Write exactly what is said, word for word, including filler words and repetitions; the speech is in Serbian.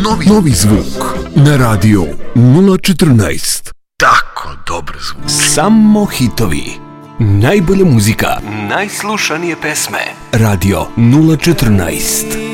Novi, novi zvuk na radio nula četrnaest. Tako dobar zvuk. Samo hitovi. Najbolja muzika, najslušanije pesme. Radio nula četrnaest.